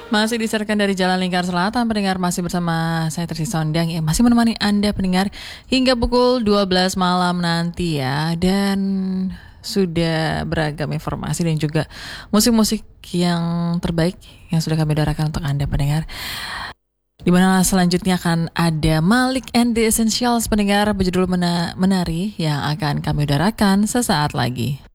Masih diserahkan dari Jalan Lingkar Selatan, pendengar masih bersama saya Tersi Sondang yang masih menemani Anda pendengar hingga pukul 12 malam nanti ya. Dan sudah beragam informasi dan juga musik-musik yang terbaik yang sudah kami udarakan untuk Anda pendengar. Di mana selanjutnya akan ada Malik and the Essentials pendengar berjudul Menari yang akan kami udarakan sesaat lagi.